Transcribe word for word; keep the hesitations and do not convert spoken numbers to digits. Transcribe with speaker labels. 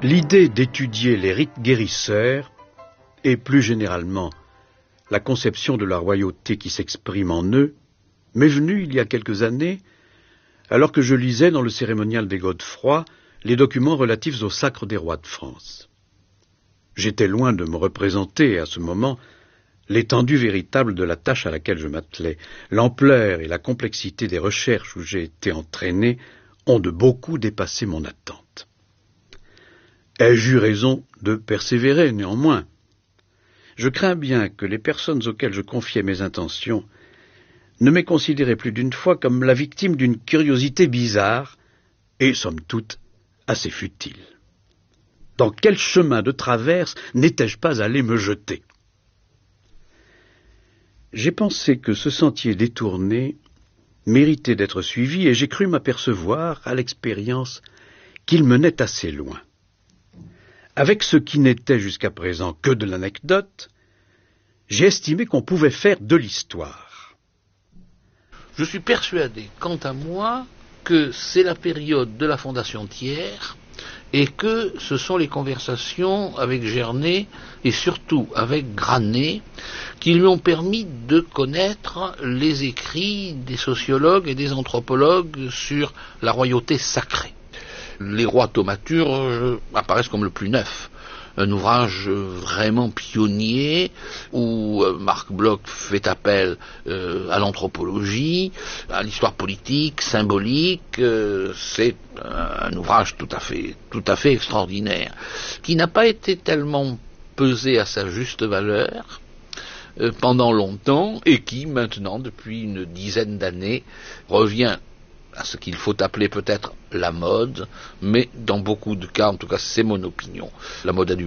Speaker 1: L'idée d'étudier les rites guérisseurs, et plus généralement la conception de la royauté qui s'exprime en eux, m'est venue il y a quelques années, alors que je lisais dans le cérémonial des Godefroy les documents relatifs au sacre des rois de France. J'étais loin de me représenter à ce moment l'étendue véritable de la tâche à laquelle je m'attelais. L'ampleur et la complexité des recherches où j'ai été entraîné ont de beaucoup dépassé mon attente. Ai-je eu raison de persévérer néanmoins? Je crains bien que les personnes auxquelles je confiais mes intentions ne m'aient considéré plus d'une fois comme la victime d'une curiosité bizarre et, somme toute, assez futile. Dans quel chemin de traverse n'étais-je pas allé me jeter? J'ai pensé que ce sentier détourné méritait d'être suivi et j'ai cru m'apercevoir, à l'expérience, qu'il menait assez loin. Avec ce qui n'était jusqu'à présent que de l'anecdote, j'ai estimé qu'on pouvait faire de l'histoire.
Speaker 2: Je suis persuadé, quant à moi, que c'est la période de la Fondation Thiers et que ce sont les conversations avec Gernet et surtout avec Granet qui lui ont permis de connaître les écrits des sociologues et des anthropologues sur la royauté sacrée. Les rois thaumaturges apparaissent comme le plus neuf. Un ouvrage vraiment pionnier où Marc Bloch fait appel euh, à l'anthropologie, à l'histoire politique, symbolique. Euh, c'est un ouvrage tout à fait, tout à fait extraordinaire, qui n'a pas été tellement pesé à sa juste valeur euh, pendant longtemps et qui maintenant, depuis une dizaine d'années, revient à ce qu'il faut appeler peut-être la mode, mais dans beaucoup de cas, en tout cas c'est mon opinion, la mode a du